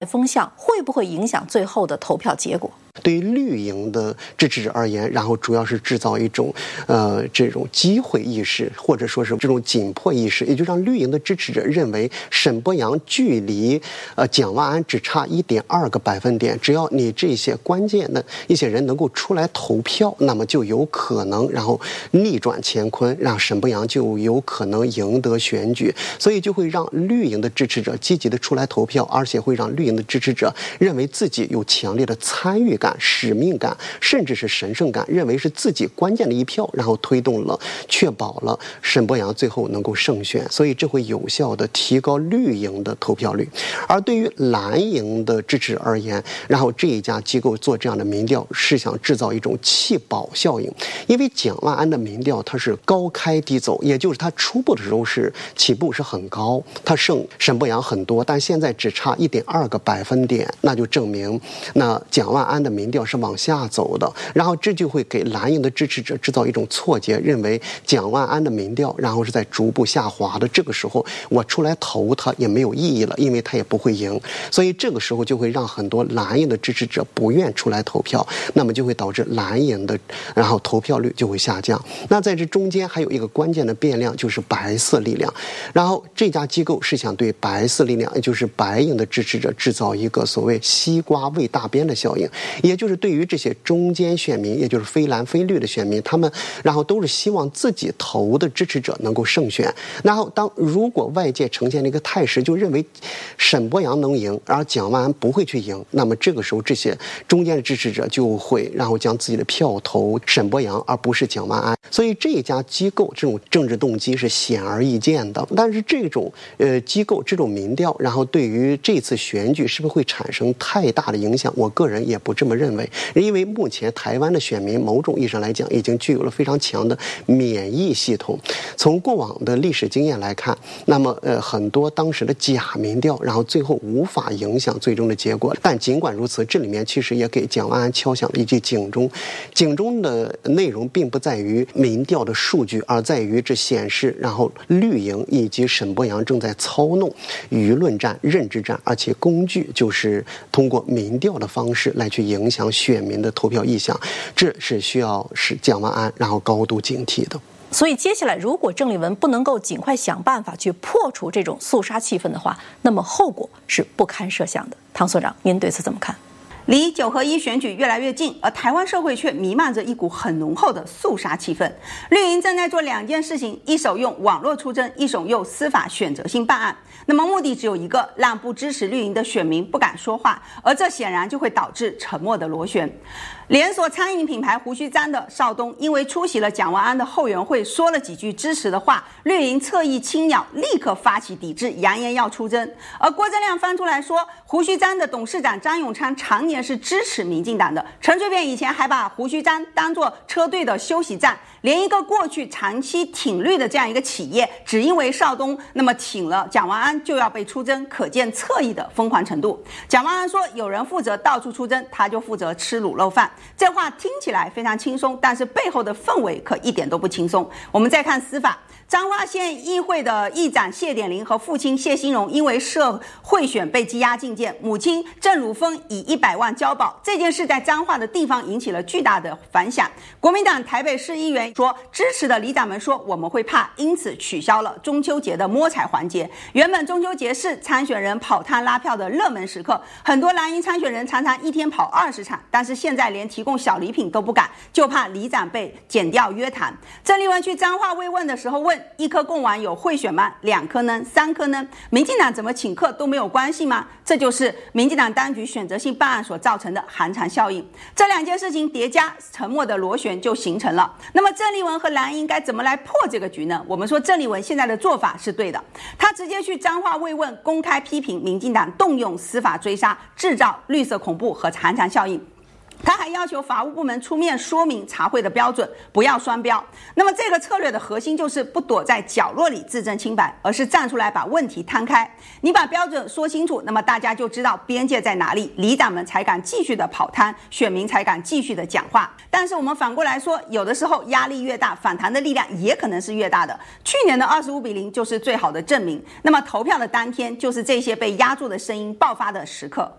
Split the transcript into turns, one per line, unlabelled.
风向会不会影响最后的投票结果？
对于绿营的支持者而言，然后主要是制造一种这种机会意识，或者说是这种紧迫意识，也就让绿营的支持者认为沈伯洋距离蒋万安只差1.2个百分点，只要你这些关键的一些人能够出来投票，那么就有可能然后逆转乾坤，让沈伯洋就有可能赢得选举，所以就会让绿营的支持者积极的出来投票，而且会让绿营的支持者认为自己有强烈的参与感、使命感，甚至是神圣感，认为是自己关键的一票，然后推动了、确保了沈伯洋最后能够胜选，所以这会有效的提高绿营的投票率。而对于蓝营的支持而言，然后这一家机构做这样的民调是想制造一种弃保效应，因为蒋万安的民调它是高开低走，也就是他初步的时候是起步是很高，他胜沈伯洋很多，但现在只差1.2个百分点，那就证明那蒋万安的民调是往下走的，然后这就会给蓝营的支持者制造一种错觉，认为蒋万安的民调然后是在逐步下滑的，这个时候我出来投他也没有意义了，因为他也不会赢，所以这个时候就会让很多蓝营的支持者不愿出来投票，那么就会导致蓝营的然后投票率就会下降。那在这中间还有一个关键的变量，就是白色力量，然后这家机构是想对白色力量，也就是白营的支持者制造一个所谓西瓜喂大边的效应，也就是对于这些中间选民，也就是非蓝非绿的选民，他们然后都是希望自己投的支持者能够胜选，然后如果外界呈现了一个态势，就认为沈伯洋能赢，而蒋万安不会去赢，那么这个时候这些中间的支持者就会然后将自己的票投沈伯洋，而不是蒋万安。所以这一家机构这种政治动机是显而易见的，但是这种机构这种民调，然后对于这次选举是不是会产生太大的影响，我个人也不这么认为，因为目前台湾的选民某种意义上来讲已经具有了非常强的免疫系统。从过往的历史经验来看，那么很多当时的假民调，然后最后无法影响最终的结果。但尽管如此，这里面其实也给蒋万安敲响了一记警钟。警钟的内容并不在于民调的数据，而在于这显示然后绿营以及沈伯洋正在操弄舆论战、认知战，而且工具就是通过民调的方式来去影响选民的投票意向，这是需要使蒋万安然后高度警惕的。
所以接下来如果郑丽文不能够尽快想办法去破除这种肃杀气氛的话，那么后果是不堪设想的。唐所长，您对此怎么看？
离9合1选举越来越近，而台湾社会却弥漫着一股很浓厚的肃杀气氛。绿营正在做2件事情，一手用网络出征，一手用司法选择性办案。那么目的只有一个，让不支持绿营的选民不敢说话，而这显然就会导致沉默的螺旋。连锁餐饮品牌胡须章的邵东因为出席了蒋万安的后援会，说了几句支持的话，绿营侧翼青鸟立刻发起抵制，扬言要出征。而郭正亮翻出来说，胡须章的董事长张永昌常年是支持民进党的，陈水扁以前还把胡须章当作车队的休息站，连一个过去长期挺绿的这样一个企业，只因为邵东那么挺了蒋万安就要被出征，可见侧翼的疯狂程度。蒋万安说有人负责到处出征，他就负责吃卤肉饭，这话听起来非常轻松，但是背后的氛围可一点都不轻松。我们再看司法，彰化县议会的议长谢典林和父亲谢兴荣因为涉贿选被羁押禁见，母亲郑汝芬以100万交保，这件事在彰化的地方引起了巨大的反响。国民党台北市议员说，支持的里长们说我们会怕，因此取消了中秋节的摸彩环节。原本中秋节是参选人跑摊拉票的热门时刻，很多蓝营参选人常常一天跑20场，但是现在连提供小礼品都不敢，就怕里长被检调约谈。郑丽文去彰化慰问的时候问，1颗贡丸有贿选吗？2颗呢？3颗呢？民进党怎么请客都没有关系吗？这就是民进党当局选择性办案所造成的寒蝉效应。这2件事情叠加，沉默的螺旋就形成了。那么郑丽文和蓝营该怎么来破这个局呢？我们说郑丽文现在的做法是对的，他直接去彰化慰问，公开批评民进党动用司法追杀，制造绿色恐怖和寒蝉效应。 他还要求法务部门出面说明查贿的标准，不要双标。那么这个策略的核心就是不躲在角落里自证清白，而是站出来把问题摊开。你把标准说清楚，那么大家就知道边界在哪里，里长们才敢继续的跑摊，选民才敢继续的讲话。但是我们反过来说，有的时候压力越大，反弹的力量也可能是越大的。去年的25-0就是最好的证明。那么投票的当天，就是这些被压住的声音爆发的时刻。